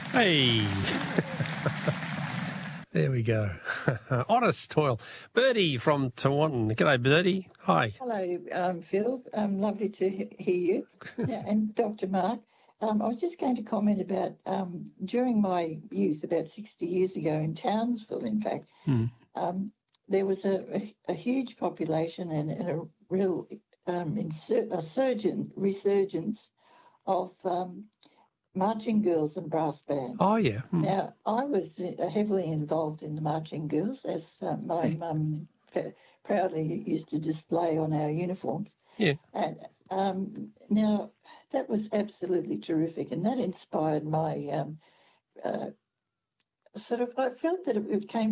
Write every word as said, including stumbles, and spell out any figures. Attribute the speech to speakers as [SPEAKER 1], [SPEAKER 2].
[SPEAKER 1] Hey. There we go. Honest toil. Birdie from Tewantin. G'day, Birdie. Hi.
[SPEAKER 2] Hello, um, Phil. Um, lovely to he- hear you. Yeah, and Doctor Mark. Um, I was just going to comment about um, during my youth, about sixty years ago in Townsville, in fact,
[SPEAKER 1] Mm.
[SPEAKER 2] um, there was a, a, a huge population and, and a real um, insur- a surgent resurgence of um, marching girls and brass bands.
[SPEAKER 1] Oh, yeah. Mm.
[SPEAKER 2] Now, I was uh, heavily involved in the marching girls, as uh, my
[SPEAKER 1] Hey.
[SPEAKER 2] mum f- proudly used to display on our uniforms.
[SPEAKER 1] Yeah.
[SPEAKER 2] And um, now that was absolutely terrific, and that inspired my um, uh, sort of. I felt that it, it came